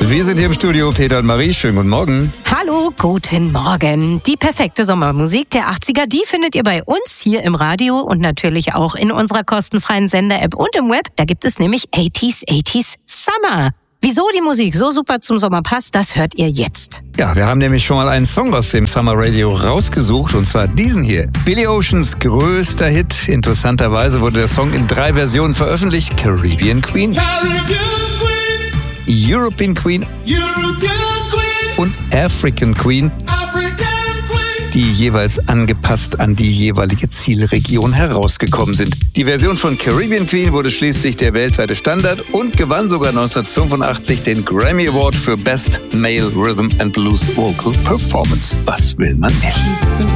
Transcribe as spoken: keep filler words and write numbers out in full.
Wir sind hier im Studio, Peter und Marie. Schönen guten Morgen. Hallo, guten Morgen. Die perfekte Sommermusik der achtziger, die findet ihr bei uns hier im Radio und natürlich auch in unserer kostenfreien Sender-App und im Web. Da gibt es nämlich achtziger, achtziger Summer. Wieso die Musik so super zum Sommer passt, das hört ihr jetzt. Ja, wir haben nämlich schon mal einen Song aus dem Summer Radio rausgesucht, und zwar diesen hier. Billy Oceans größter Hit. Interessanterweise wurde der Song in drei Versionen veröffentlicht. Caribbean Queen, Caribbean Queen, European Queen European Queen, und African Queen, African Queen. die jeweils angepasst an die jeweilige Zielregion herausgekommen sind. Die Version von Caribbean Queen wurde schließlich der weltweite Standard und gewann sogar neunzehnhundertfünfundachtzig den Grammy Award für Best Male Rhythm and Blues Vocal Performance. Was will man mehr?